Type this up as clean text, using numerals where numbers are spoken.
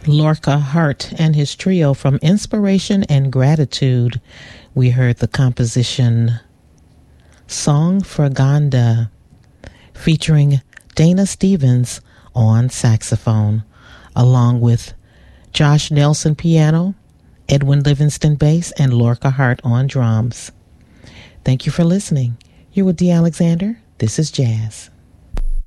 Lorca Hart and his trio from Inspiration and Gratitude. We heard the composition Song for Ganda, featuring Dana Stevens on saxophone, along with Josh Nelson piano, Edwin Livingston bass, and Lorca Hart on drums. Thank you for listening. You're with Dee Alexander. This is Jazz.